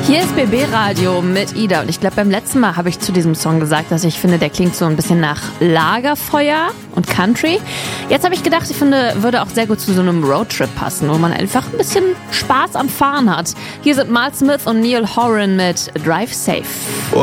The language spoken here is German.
Hier ist BB Radio mit Ida und ich glaube, beim letzten Mal habe ich zu diesem Song gesagt, dass ich finde, der klingt so ein bisschen nach Lagerfeuer und Country. Jetzt habe ich gedacht, ich finde, würde auch sehr gut zu so einem Roadtrip passen, wo man einfach ein bisschen Spaß am Fahren hat. Hier sind Mal Smith und Neil Horan mit Drive Safe.